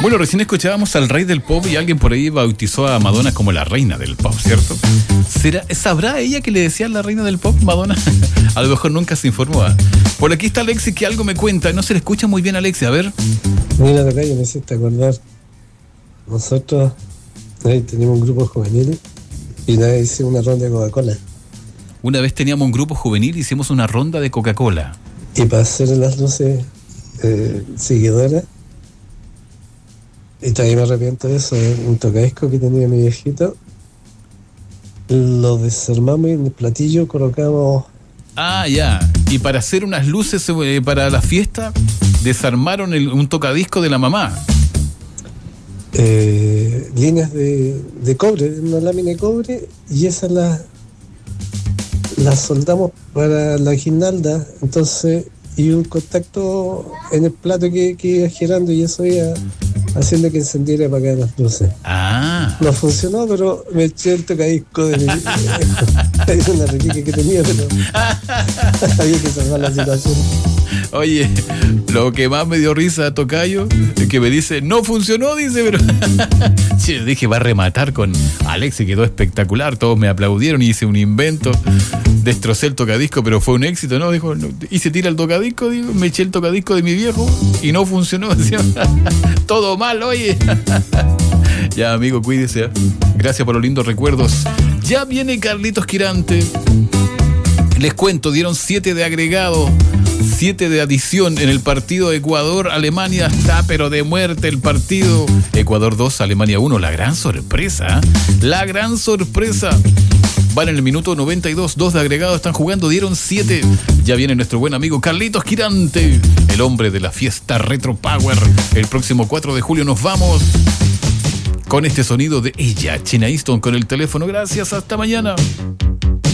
Bueno, recién escuchábamos al rey del pop y alguien por ahí bautizó a Madonna como la reina del pop, ¿cierto? ¿Sabrá ella que le decían la reina del pop, Madonna? A lo mejor nunca se informó. Por aquí está Alexi que algo me cuenta. No se le escucha muy bien, Alexi, a ver. Mira, acá yo me hiciste acordar. Nosotros teníamos un grupo juvenil y una vez hicimos una ronda de Coca-Cola. Una vez teníamos un grupo juvenil y hicimos una ronda de Coca-Cola. Y para hacer las luces seguidoras, y todavía me arrepiento de eso, un tocadisco que tenía mi viejito, lo desarmamos y en el platillo colocamos... Ah, ya. Y para hacer unas luces para la fiesta, desarmaron un tocadisco de la mamá. Líneas de cobre, una lámina de cobre, y esas las soldamos para la guirnalda, entonces, y un contacto en el plato que iba girando, y eso iba haciendo que encendiera y apagara las luces. Ah. No funcionó, pero me eché el tocadisco de mi... Es una reliquia que tenía, pero había que salvar la situación. Oye, lo que más me dio risa, tocayo, es que me dice, no funcionó, dice, pero... Sí, dije, va a rematar con Alex, y quedó espectacular, todos me aplaudieron, hice un invento, destrocé el tocadisco, pero fue un éxito, ¿no? Dijo, no, hice tira el tocadisco, digo, me eché el tocadisco de mi viejo y no funcionó, decía, todo mal, oye. Ya, amigo, cuídese, ¿eh? Gracias por los lindos recuerdos. Ya viene Carlitos Quirante. Les cuento, dieron 7 de agregado, 7 de adición en el partido Ecuador-Alemania. Está pero de muerte el partido. Ecuador 2, Alemania 1. La gran sorpresa, ¿eh? La gran sorpresa. Van en el minuto 92, 2 de agregado están jugando, dieron 7. Ya viene nuestro buen amigo Carlitos Quirante, el hombre de la fiesta Retro Power. El próximo 4 de julio nos vamos con este sonido de ella, China Easton, con el teléfono. Gracias, hasta mañana.